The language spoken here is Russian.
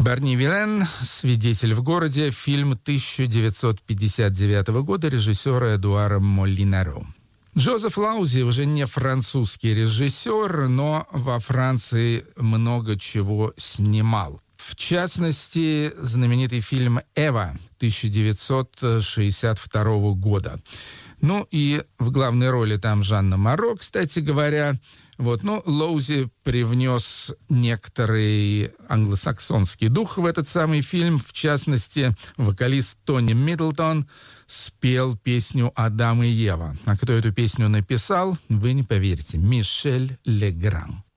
Барни Вилен «Свидетель в городе», фильм 1959 года режиссера Эдуара Молинаро. Джозеф Лаузи уже не французский режиссер, но во Франции много чего снимал. В частности, знаменитый фильм «Эва» 1962 года. Ну и в главной роли там Жанна Моро, кстати говоря. Лоузи привнес некоторый англосаксонский дух в этот самый фильм. В частности, вокалист Тони Миддлтон спел песню «Адам и Ева». А кто эту песню написал, вы не поверите. Мишель Легран.